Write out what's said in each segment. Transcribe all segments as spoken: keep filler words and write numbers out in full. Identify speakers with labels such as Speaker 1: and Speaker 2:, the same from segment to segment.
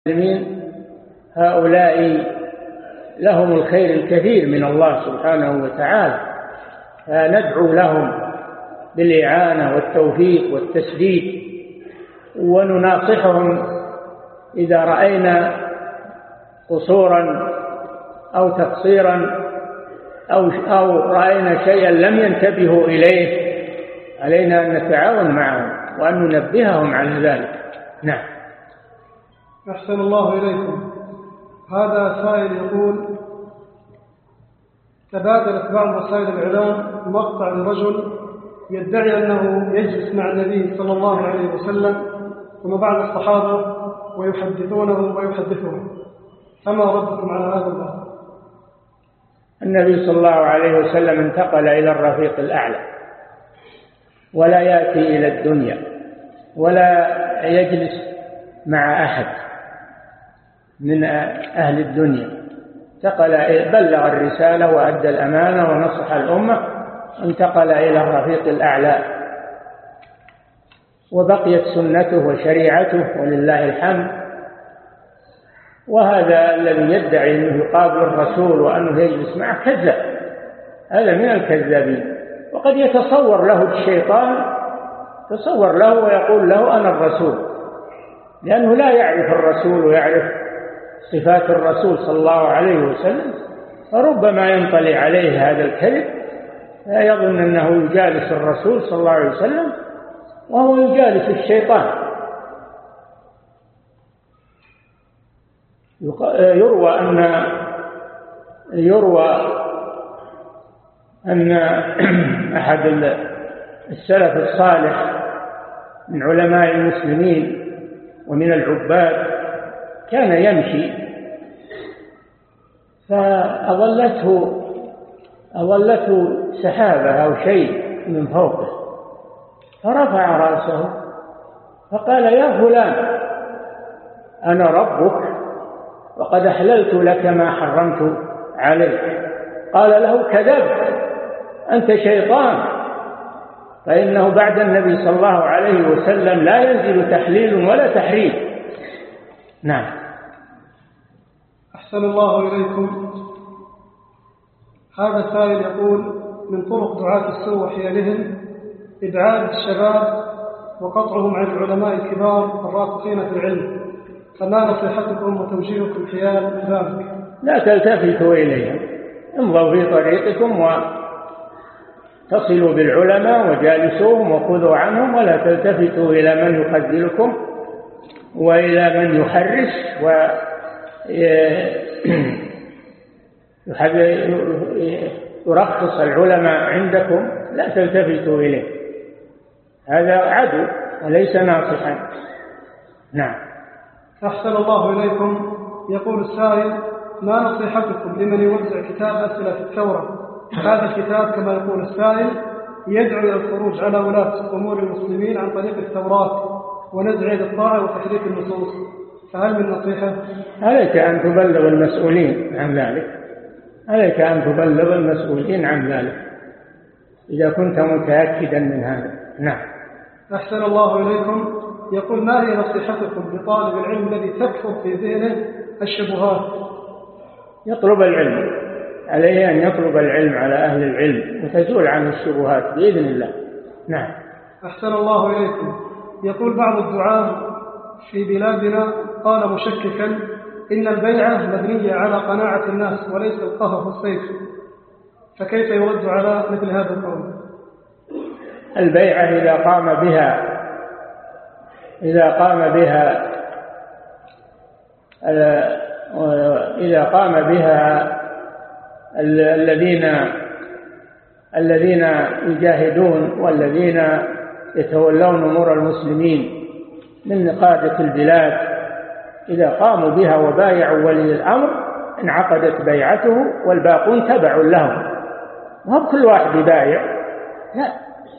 Speaker 1: هؤلاء لهم الخير الكثير من الله سبحانه وتعالى، فندعو لهم بالإعانة والتوفيق والتسديد، ونناصحهم إذا رأينا قصورا أو تقصيرا أو أو رأينا شيئا لم ينتبهوا إليه، علينا أن نتعاون معهم وأن ننبههم على ذلك. نعم.
Speaker 2: أحسن الله إليكم. هذا سائل يقول: تبادلت بعض وسائل الإعلام مقطع لرجل يدعي أنه يجلس مع النبي صلى الله عليه وسلم ومع بعض الصحابة ويحدثونه ويحدثهم، فما ردكم على هذا الباب؟
Speaker 1: النبي صلى الله عليه وسلم انتقل إلى الرفيق الأعلى، ولا يأتي إلى الدنيا ولا يجلس مع أحد من أهل الدنيا، انتقل، بلغ الرسالة وأدى الأمانة ونصح الأمة، انتقل إلى الرفيق الأعلى، وبقيت سنته وشريعته ولله الحمد. وهذا الذي يدعي أنه يقابل الرسول وأنه يجلس معه كذاب، هذا من الكذابين. وقد يتصور له الشيطان، تصور له ويقول له أنا الرسول، لأنه لا يعرف الرسول ويعرف صفات الرسول صلى الله عليه وسلم، فربما ينطلي عليه هذا الكذب فيظن أنه يجالس الرسول صلى الله عليه وسلم وهو يجالس الشيطان. يروى أن يروى أن أحد السلف الصالح من علماء المسلمين ومن العباد كان يمشي فأظلته أظلته سحابة أو شيء من فوقه، فرفع رأسه فقال: يا فلان، أنا ربك وقد أحللت لك ما حرمت عليك. قال له: كذبت، أنت شيطان، فإنه بعد النبي صلى الله عليه وسلم لا ينزل تحليل ولا تحريم. نعم.
Speaker 2: أحسن الله إليكم. هذا سائل يقول: من طرق دعاة السوء وحيلهم إبعاد الشباب وقطعهم عن العلماء الكبار الراسخين في العلم، فما نصيحتكم وتوجيهكم حيال ذلك؟
Speaker 1: لا تلتفتوا إليهم، امضوا في طريقكم وتصلوا بالعلماء وجالسوهم وخذوا عنهم، ولا تلتفتوا إلى من يخذلكم وإلى من يحرش ويرخص العلماء عندكم، لا تلتفتوا إليه، هذا عدو وليس ناصحا. نعم.
Speaker 2: أحسن الله إليكم. يقول السائل: ما نصيحتكم لمن يوزع كتاب أسئلة في الثورة؟ هذا الكتاب كما يقول السائل يدعو إلى الخروج على ولاة أمور المسلمين عن طريق الثورات ونزع الطاعة وتحريك النصوص، فهل من نصيحة؟
Speaker 1: عليك أن تبلغ المسؤولين عن ذلك، عليك أن تبلغ المسؤولين عن ذلك إذا كنت متأكدا من هذا. نعم.
Speaker 2: أحسن الله إليكم. يقول: ما هي نصيحتكم لطالب العلم الذي تكثر في ذهنه الشبهات؟
Speaker 1: يطلب العلم، عليه أن يطلب العلم على أهل العلم وتزول عنه الشبهات بإذن الله. نعم.
Speaker 2: أحسن الله إليكم. يقول بعض الدعاة في بلادنا قال مشككا: إن البيعة مبنية على قناعة الناس وليس القهر والسيف، فكيف يرد على مثل هذا القول؟
Speaker 1: البيعة إذا قام بها إذا قام بها إذا قام بها الذين الذين يجاهدون والذين يتولون أمور المسلمين من قادة البلاد، إذا قاموا بها وبايعوا ولي الأمر انعقدت بيعته والباقون تبع لهم، وهم كل واحد يبايع، لا،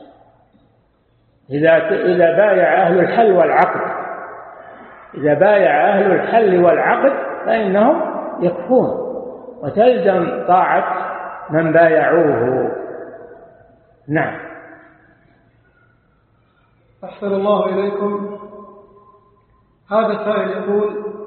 Speaker 1: إذا إذا بايع أهل الحل والعقد إذا بايع أهل الحل والعقد فإنهم يكفون وتلزم طاعة من بايعوه. نعم.
Speaker 2: أحسن الله إليكم. هذا سائل يقول: